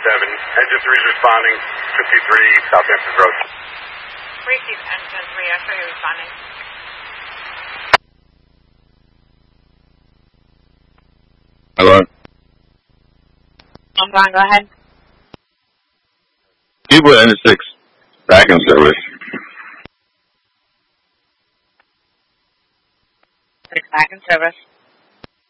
Engine 3 is responding, 53 Southampton Road. Receive Engine 3, I show you responding. Hello? I'm going, go ahead. People at Engine 6, back in service. 6 back in service.